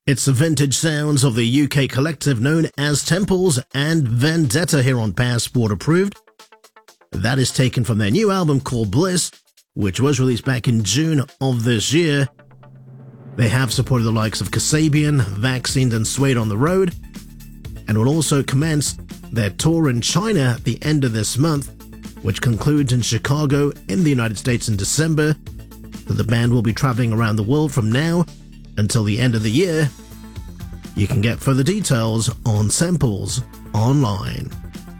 It's the vintage sounds of the UK collective known as Temples and Vendetta here on Passport Approved. That is taken from their new album called Bliss, which was released back in June of this year. They have supported the likes of Kasabian, Vaccinated and Suede on the road, and will also commence their tour in China at the end of this month, which concludes in Chicago in the United States in December. The band will be traveling around the world from now until the end of the year. You can get further details on Samples online.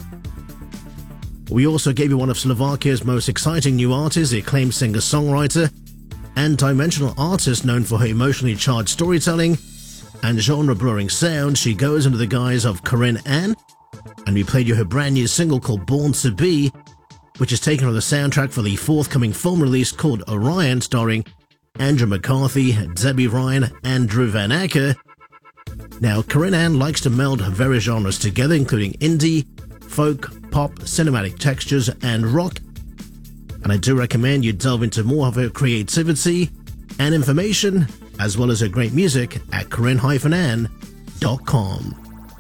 We also gave you one of Slovakia's most exciting new artists, the acclaimed singer-songwriter and dimensional artist known for her emotionally charged storytelling and genre-blurring sound. She goes under the guise of Corinne Ann, and we played you her brand new single called Born to Be, which is taken on the soundtrack for the forthcoming film release called Orion, starring Andrew McCarthy, Debbie Ryan, and Drew Van Acker. Now, Corinne Ann likes to meld various genres together, including indie, folk, pop, cinematic textures, and rock. And I do recommend you delve into more of her creativity and information, as well as her great music at corinne-ann.com.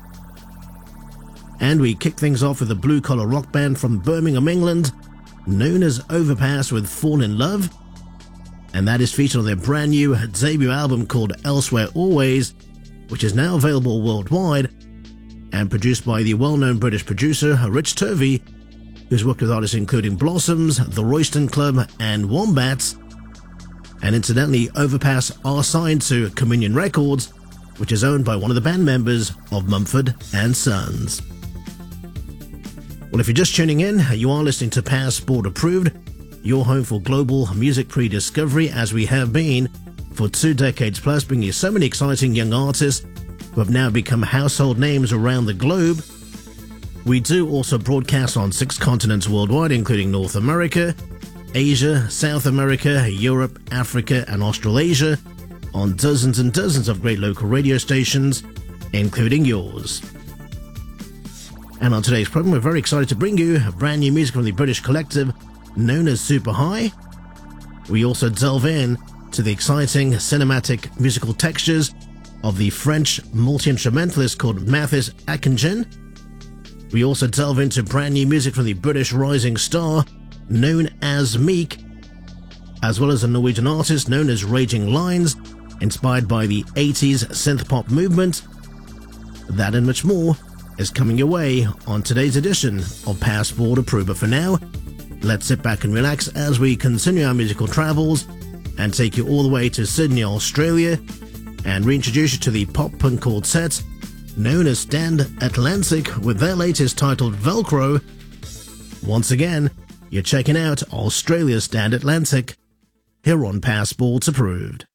And we kick things off with a blue-collar rock band from Birmingham, England, known as Overpass with Fall in Love. And that is featured on their brand new debut album called Elsewhere Always, which is now available worldwide and produced by the well-known British producer Rich Turvey, who's worked with artists including Blossoms, The Royston Club, and Wombats. And incidentally, Overpass are signed to Communion Records, which is owned by one of the band members of Mumford & Sons. Well, if you're just tuning in, you are listening to Passport Approved, your home for global music pre-discovery, as we have been for 2 decades plus, bringing you so many exciting young artists who have now become household names around the globe. We do also broadcast on 6 continents worldwide, including North America, Asia, South America, Europe, Africa, and Australasia, on dozens and dozens of great local radio stations, including yours. And on today's program, we're very excited to bring you brand new music from the British collective known as Super High. We also delve in to the exciting cinematic musical textures of the French multi-instrumentalist called Mathis Akingen. We also delve into brand new music from the British rising star known as Meek, as well as a Norwegian artist known as Raging Lines, inspired by the 80s synth-pop movement. That and much more is coming your way on today's edition of Passport Approved. But for now, let's sit back and relax as we continue our musical travels and take you all the way to Sydney, Australia, and reintroduce you to the pop-punk quartet known as Stand Atlantic with their latest titled Velcro. Once again, you're checking out Australia's Stand Atlantic here on Passport Approved.